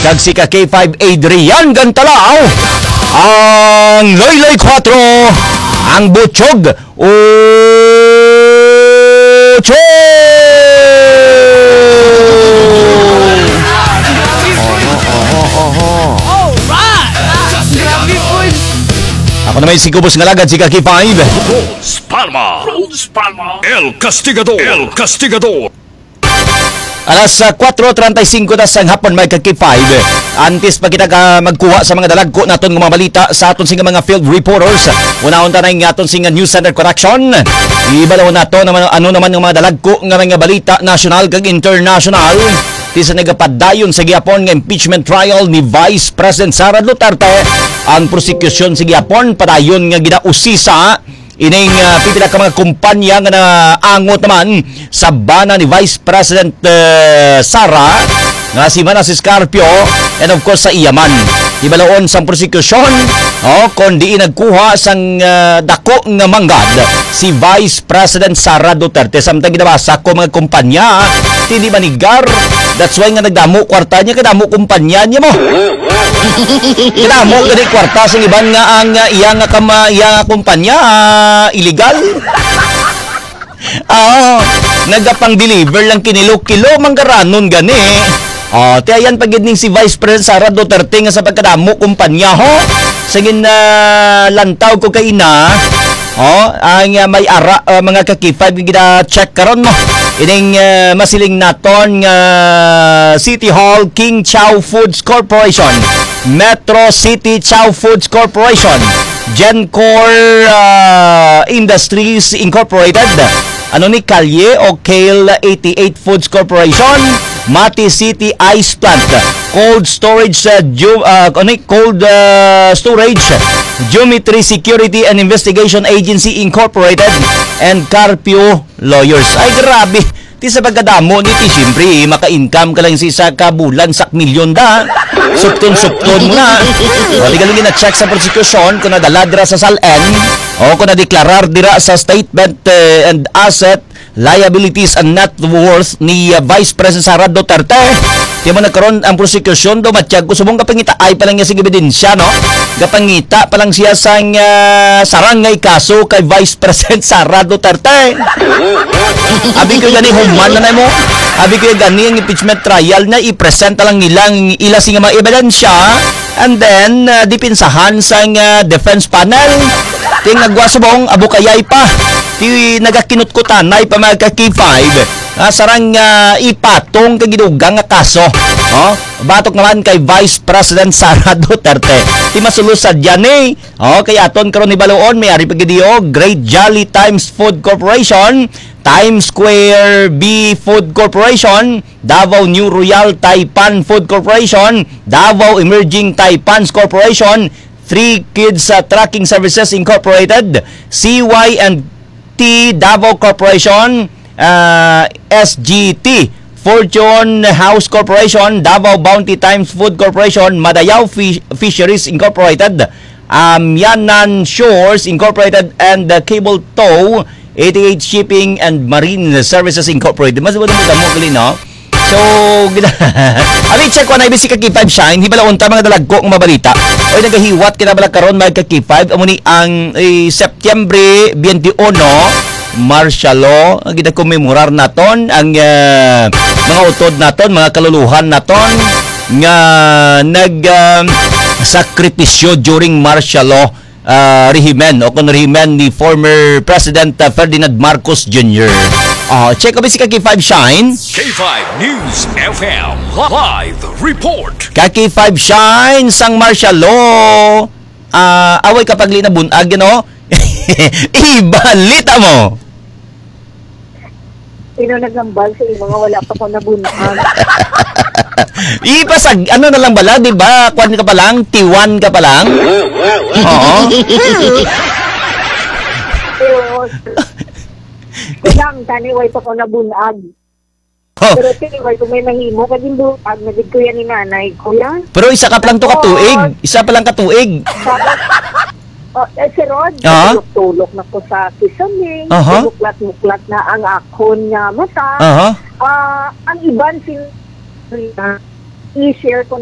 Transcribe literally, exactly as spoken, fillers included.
kag si ka K five Adrian Gantalao, ang Loyloy four, ang Butchog Ocho. Ako naman si Kubos Ngalagad, si Kaki five. Rose Palma. Rose Palma. El Castigador. El Castigador. Alas uh, four thirty-five na sang hapon may Kaki five. Antes pa kita ka magkuha sa mga dalagko naton nga mga balita sa aton sing mga field reporters. Una unta na ng aton sing news center correction. Ibalaw nato naman ano naman ng mga dalagko nga mga balita national kag international. Ti sa nagapadayon sa gihapon nga impeachment trial ni Vice President Sara Duterte, ang prosecution sa gihapon padayon nga ginausisa ining uh, pipila ka mga kumpanya nga naangot naman sa bana ni Vice President uh, Sara nga si Manasseh Scarpio and of course sa iyaman. Ibalaon sang prosecution oh, kundi nagkuha sang uh, dako nga manggad si Vice President Sara Duterte samtang ginabasa ko mga kumpanya hindi manigar. That's why nga nagdamo kwarta niya, kadamo kumpanya niya mo. Kadamo gani kwarta sa iban nga ang uh, iya nga kama iya nga kumpanya uh, illegal. Ah, nagapang deliver lang kinilo-kilo manggaranon gani. Oh, tiyan pagid ning si Vice President Sara Duterte nga sa pagkadamo kumpanya ho. Sagin na uh, lantaw ko kay ina. Oh, ang uh, may ara uh, mga kakifay gida check karon mo. Ining uh, masiling naton nga uh, City Hall King Chow Foods Corporation, Metro City Chow Foods Corporation, Gencor uh, Industries Incorporated, ano ni Kalye o Kale eighty-eight Foods Corporation, Mati City Ice Plant, Cold Storage uh, Ju- uh, ano Cold uh, Storage, Geometry Security and Investigation Agency Incorporated, and Carpio Lawyers. Ay grabe, ti sa pagkadamo ni ti siyempre maka-income ka lang si isa ka bulan sak milyon da. Supton-supton mo na. O di galing na-check sa prosecution kung nadala dira sa salen o kung nadeklarar dira sa statement uh, and asset liabilities and net worth ni uh, Vice President Sara Duterte. Di mo nagkaroon ang prosecution do matiyag ko subong kapangita ay pa lang niya sa ebidensya no. Kapangita pa lang siya sa uh, sarangay kaso kay Vice President Sara Duterte. Abi ko gani human na mo. Abi ko gani ang impeachment trial na i-present lang nilang ila sing mga ebidensya and then uh, dipinsahan sa uh, defense panel. Ting nagwasubong abukayay pa. Ti nagakinut-kutanay pa mga ka-K five. Ah, sarang uh, ipatong kagidugang nga kaso. Oh, batok naman kay Vice President Sara Duterte. Ti masulusad yan eh. Oh, kay aton karon ni baloon may ari pagidio Great Jolly Times Food Corporation, Times Square B Food Corporation, Davao New Royal Taipan Food Corporation, Davao Emerging Taipans Corporation, Three Kids uh, Tracking Services Incorporated, C Y and T Davao Corporation, uh, S G T Fortune House Corporation, Davao Bounty Times Food Corporation, Madayao Fish- Fisheries Incorporated, um, Yanan Shores Incorporated, and the uh, Cable Tow eighty-eight Shipping and Marine Services Incorporated. Mas ba mo gali no? So, ali check ko na ibig si Kaki five Shine, hindi bala unta mga dalagko ng mabalita. Oy nagahiwat kinabala karon mga Kaki five amo ni ang eh, Septyembre twenty-one martial law gida komemorar naton ang uh, mga utod naton, mga kaluluhan naton nga nag uh, sakripisyo during martial law uh, rehimen o kon rehimen ni former President uh, Ferdinand Marcos Junior Uh, check ko si Kaki five Shine. K five News F M Live Report. Kaki five Shine sang martial law. Uh, away kapag linabunag you know. Ibalita mo. Sino nagambal sa mga wala pa ko nabunaan? Ipasag, ano na lang bala, di ba? Kwan ka pa lang, T one ka pa lang. Oo. Pero, kailang taniway pa ko nabunag. Oh. Pero tiniway kung may nahimo, kading buntag, nagig ko yan ni nanay ko yan. Pero isa ka pa lang to katuig. Isa pa lang katuig. Oh, eh, si Rod, uh-huh. tulok na ko sa kisaming, uh-huh. muklat-muklat na ang akon niya mata. Uh-huh. Uh, ang iban sin i-share ko